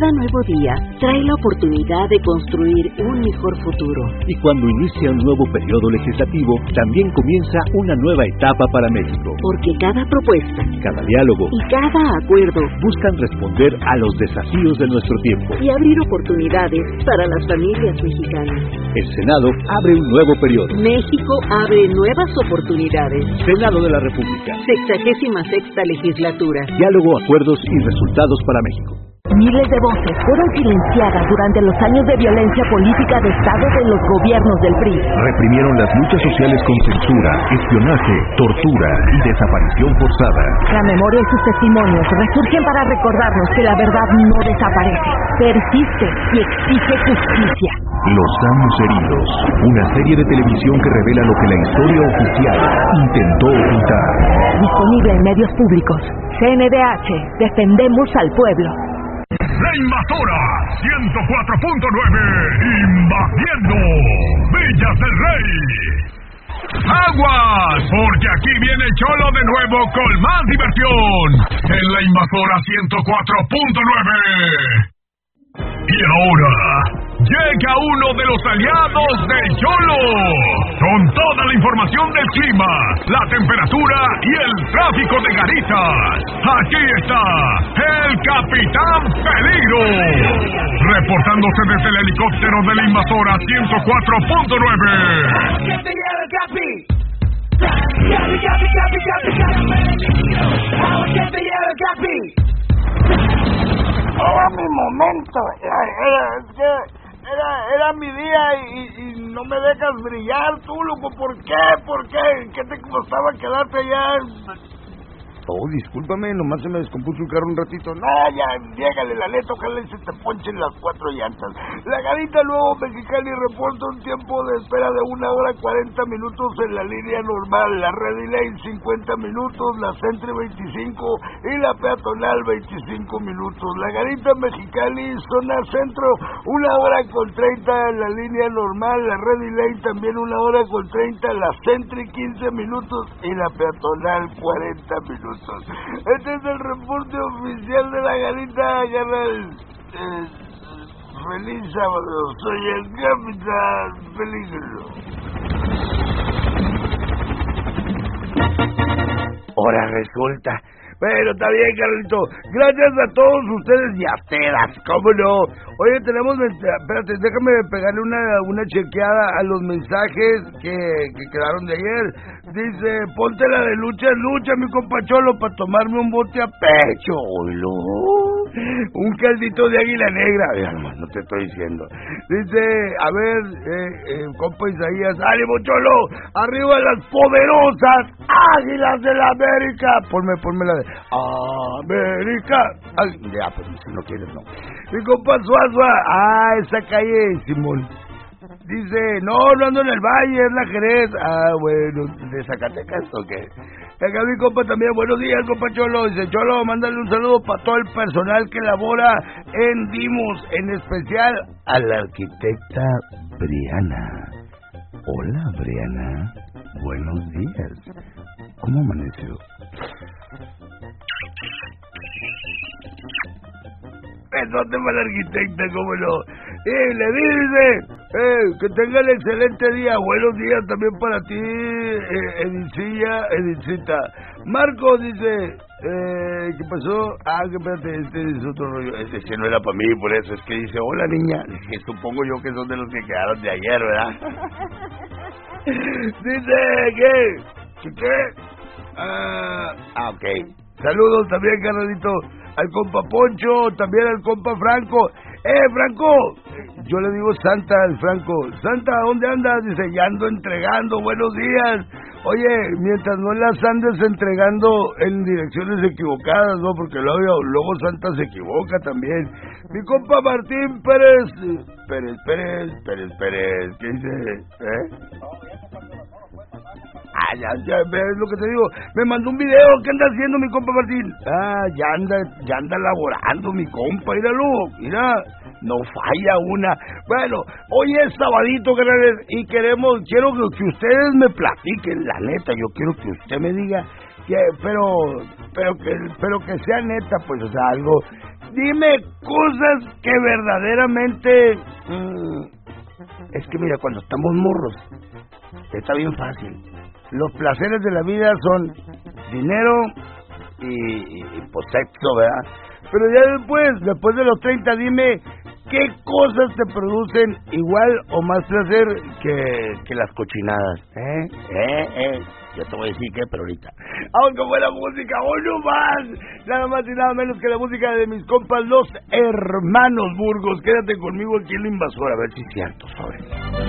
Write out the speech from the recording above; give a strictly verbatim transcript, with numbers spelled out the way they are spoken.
Cada nuevo día trae la oportunidad de construir un mejor futuro. Y cuando inicia un nuevo periodo legislativo, también comienza una nueva etapa para México. Porque cada propuesta, cada diálogo y cada acuerdo buscan responder a los desafíos de nuestro tiempo y abrir oportunidades para las familias mexicanas. El Senado abre un nuevo periodo. México abre nuevas oportunidades. Senado de la República. Sexagésima sexta legislatura. Diálogo, acuerdos y resultados para México. Miles de voces fueron silenciadas durante los años de violencia política de Estado de los gobiernos del P R I. Reprimieron las luchas sociales con censura, espionaje, tortura y desaparición forzada. La memoria y sus testimonios resurgen para recordarnos que la verdad no desaparece, persiste y exige justicia. Los años heridos, una serie de televisión que revela lo que la historia oficial intentó ocultar. Disponible en medios públicos. C N D H, defendemos al pueblo. La Invasora ciento cuatro punto nueve, invadiendo Villas del Rey. ¡Aguas! Porque aquí viene Cholo de nuevo con más diversión en La Invasora ciento cuatro punto nueve. Y ahora llega uno de los aliados del Cholo, con toda la información del clima, la temperatura y el tráfico de Garitas. Aquí está el Capitán Peligro, reportándose desde el helicóptero de La Invasora ciento cuatro punto nueve. Era mi momento, era, era, es que era, era mi día y, y no me dejas brillar tú, loco. ¿Por qué? ¿Por qué? ¿Qué te costaba quedarte allá? Oh, discúlpame, nomás se me descompuso el carro un ratito. No, ya, llégale la neta, ojalá y se te ponchen las cuatro llantas. La Garita Nuevo Mexicali reporta un tiempo de espera de una hora cuarenta minutos en la línea normal, la Ready Lane cincuenta minutos, la Centro veinticinco y la Peatonal veinticinco minutos. La Garita Mexicali, zona centro, una hora con treinta en la línea normal, la Ready Lane también una hora con treinta, la Centro quince minutos y la Peatonal cuarenta minutos. Este es el reporte oficial de la Garita. Agarra el... Eh, feliz sábado. Soy el Capitán Peligro. Ahora resulta... Pero está bien, Carlito. Gracias a todos ustedes y a ustedes, ¿cómo no? Oye, tenemos... Espérate, déjame pegarle una, una chequeada a los mensajes que, que quedaron de ayer. Dice, ponte la de lucha, lucha, mi compa Cholo, para tomarme un bote a pecho. Oilo. Un caldito de águila negra. Mira, nomás, no te estoy diciendo. Dice, a ver, eh, eh, compa Isaías, ánimo, Cholo, arriba las poderosas águilas de la América. Ponme, ponme la de América. Ay, ya, pues si no quieres, no. Mi compa Suazua, ah, esa calle, Simón. Dice, no, no ando en el Valle, es la Jerez. Ah, bueno, ¿de Zacatecas o qué? Acá mi compa también, buenos días, compa Cholo. Dice, Cholo, mándale un saludo para todo el personal que labora en Dimos, en especial a la arquitecta Briana. Hola, Briana. Buenos días. ¿Cómo amaneció? Besote para la arquitecta, cómo no. Y le dice, eh, que tengan excelente día. Buenos días también para ti, eh, Edincilla, Edincita. Marco dice, eh, ¿qué pasó? Ah, que espérate, este es otro rollo. Ese, ese no era para mí, por eso es que dice, hola niña. Que supongo yo que son de los que quedaron de ayer, ¿verdad? Dice, ¿qué? ¿Qué qué? Ah, ah, ok. Saludos también, carnalito, al compa Poncho, también al compa Franco. ¡Eh, Franco! Yo le digo Santa al Franco. Santa, ¿dónde andas? Dice, ya ando entregando, buenos días. Oye, mientras no las andes entregando en direcciones equivocadas, ¿no? Porque luego, luego Santa se equivoca también. Mi compa Martín Pérez... Pérez, Pérez, Pérez, Pérez, ¿qué dice? ¿Eh? Ah, ya, ya, ves lo que te digo. Me mandó un video. ¿Qué anda haciendo mi compa Martín? Ah, ya anda, ya anda laborando mi compa. Míralo, mira. No falla una. Bueno, hoy es sabadito, carnales, y queremos, quiero que, que ustedes me platiquen, la neta. Yo quiero que usted me diga que, pero, pero que, pero que sea neta, pues, o sea, algo Dime cosas que verdaderamente... Mmm, es que mira, cuando estamos morros, está bien fácil. Los placeres de la vida son dinero y, y, y pues sexo, ¿verdad? Pero ya después, después de los treinta, dime qué cosas te producen igual o más placer que, que las cochinadas. ¿Eh? ¿Eh? ¿Eh? Yo te voy a decir qué, pero ahorita. Aunque buena música, hoy no más. Nada más y nada menos que la música de mis compas, los Hermanos Burgos. Quédate conmigo aquí en La Invasora, a ver si es cierto, sobre.